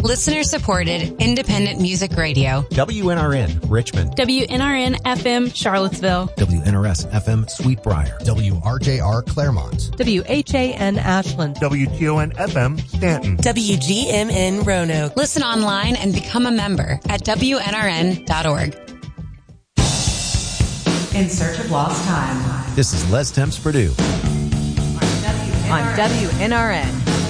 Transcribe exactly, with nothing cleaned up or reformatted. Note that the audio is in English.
Listener-supported, independent music radio. W N R N, Richmond. W N R N F M, Charlottesville. W N R S F M, Sweetbriar. W R J R, Claremont. W H A N, Ashland. W T O N F M, Stanton. W G M N, Roanoke. Listen online and become a member at W N R N dot org. In Search of Lost Time. This is Les Temps Purdue. On W N R N.